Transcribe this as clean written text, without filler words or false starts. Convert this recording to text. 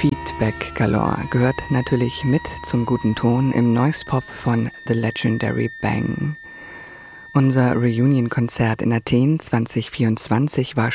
Feedback Galore gehört natürlich mit zum guten Ton im Noise Pop von The Legendary Bang. Unser Reunion-Konzert in Athen 2024 war